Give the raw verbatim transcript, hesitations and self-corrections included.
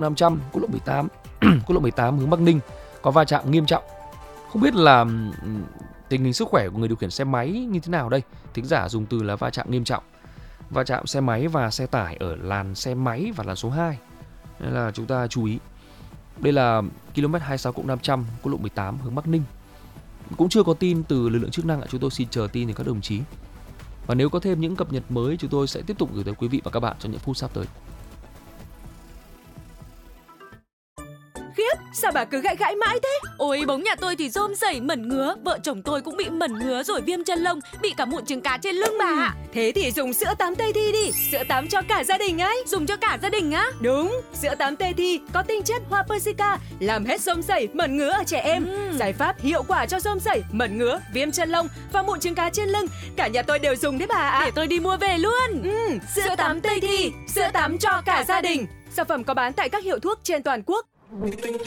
năm trăm, quốc lộ mười tám, quốc lộ mười tám hướng Bắc Ninh có va chạm nghiêm trọng. Không biết là tình hình sức khỏe của người điều khiển xe máy như thế nào đây? Thính giả dùng từ là va chạm nghiêm trọng. Va chạm xe máy và xe tải ở làn xe máy và làn số hai. Nên là chúng ta chú ý. Đây là km hai mươi sáu cộng năm trăm, quốc lộ mười tám hướng Bắc Ninh. Cũng chưa có tin từ lực lượng chức năng, chúng tôi xin chờ tin từ các đồng chí. Và nếu có thêm những cập nhật mới, chúng tôi sẽ tiếp tục gửi tới quý vị và các bạn trong những phút sắp tới. Khiếp, sao bà cứ gãi gãi mãi thế? Ôi, bóng nhà tôi thì rôm rẩy mẩn ngứa, vợ chồng tôi cũng bị mẩn ngứa rồi viêm chân lông, bị cả mụn trứng cá trên lưng bà ạ. Thế thì dùng sữa tắm Tây Thi đi, sữa tắm cho cả gia đình ấy. Dùng cho cả gia đình á? Đúng, sữa tắm Tây Thi có tinh chất hoa Persica, làm hết rôm rẩy, mẩn ngứa ở trẻ em. Ừ. Giải pháp hiệu quả cho rôm rẩy, mẩn ngứa, viêm chân lông và mụn trứng cá trên lưng. Cả nhà tôi đều dùng đấy bà ạ. Để tôi đi mua về luôn. Ừ, sữa tắm Tây Thi, sữa tắm cho cả gia đình. Sản phẩm có bán tại các hiệu thuốc trên toàn quốc.